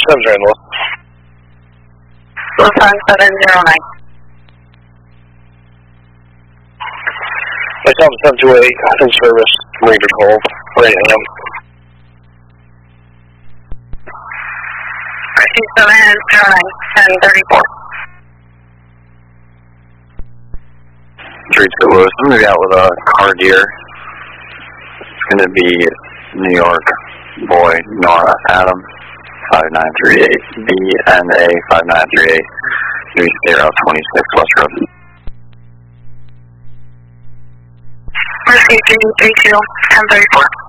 7's Randall. 5709. Myself 728 in service, Ranger 12, 4 a.m. 5709, 1034. 32 Lewis, I'm going to be out with a car deer. It's going to be New York boy, Nora Adam, 5938, BNA 5938, New State Route 26 West Road. Mercy 332, 1034.